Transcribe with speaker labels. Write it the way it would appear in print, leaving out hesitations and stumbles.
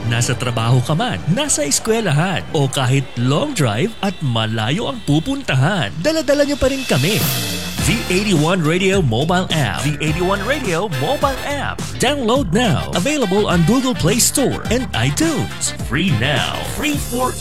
Speaker 1: Nasa trabaho ka man, nasa eskwelahan, o kahit long drive at malayo ang pupuntahan, dala-dala niyo pa rin kami. The81 Radio Mobile App. The81 Radio Mobile App. Download now. Available on Google Play Store and iTunes. Free now. Free for